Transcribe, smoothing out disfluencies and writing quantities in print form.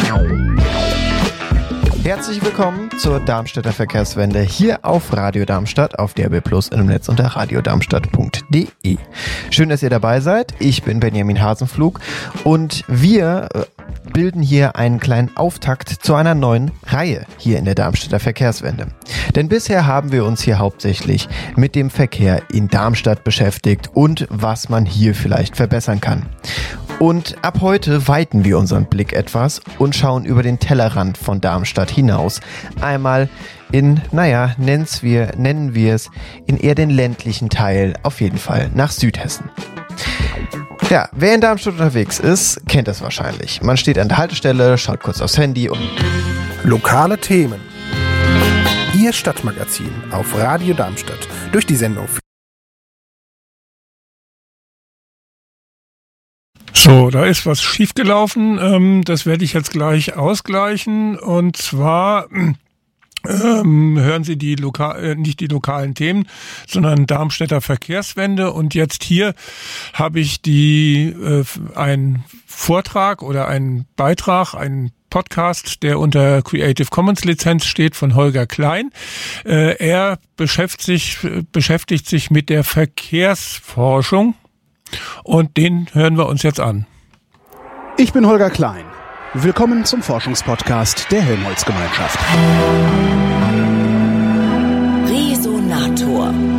Herzlich willkommen zur Darmstädter Verkehrswende hier auf Radio Darmstadt, auf DAB+ im Netz unter radiodarmstadt.de. Schön, dass ihr dabei seid. Ich bin Benjamin Hasenflug und wir bilden hier einen kleinen Auftakt zu einer neuen Reihe hier in der Darmstädter Verkehrswende. Denn bisher haben wir uns hier hauptsächlich mit dem Verkehr in Darmstadt beschäftigt und was man hier vielleicht verbessern kann. Und ab heute weiten wir unseren Blick etwas und schauen über den Tellerrand von Darmstadt hinaus. Einmal in, nennen wir es, in eher den ländlichen Teil, auf jeden Fall nach Südhessen. Ja, wer in Darmstadt unterwegs ist, kennt das wahrscheinlich. Man steht an der Haltestelle, schaut kurz aufs Handy und... Lokale Themen. Ihr Stadtmagazin auf Radio Darmstadt. Durch die Sendung. So, da ist was schiefgelaufen. Das werde ich jetzt gleich ausgleichen. Und zwar hören Sie nicht die lokalen Themen, sondern Darmstädter Verkehrswende. Und jetzt hier habe ich einen Vortrag oder einen Beitrag, einen Podcast, der unter Creative Commons Lizenz steht, von Holger Klein. Er beschäftigt sich mit der Verkehrsforschung. Und den hören wir uns jetzt an. Ich bin Holger Klein. Willkommen zum Forschungspodcast der Helmholtz-Gemeinschaft. Resonator.